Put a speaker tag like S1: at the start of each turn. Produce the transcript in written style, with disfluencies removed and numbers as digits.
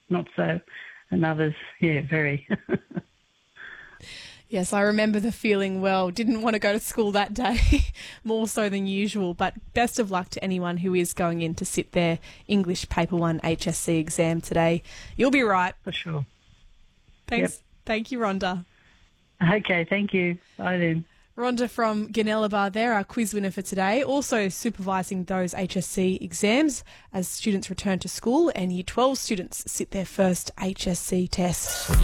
S1: not so, and others, yeah, very.
S2: Yes, I remember the feeling well. Didn't want to go to school that day, more so than usual. But best of luck to anyone who is going in to sit their English Paper 1 HSC exam today. You'll be right.
S1: For sure.
S2: Thanks.
S1: Yep.
S2: Thank you, Rhonda.
S1: Okay, thank you. Bye then.
S2: Rhonda from Gunnellabar there, our quiz winner for today, also supervising those HSC exams as students return to school and Year 12 students sit their first HSC test.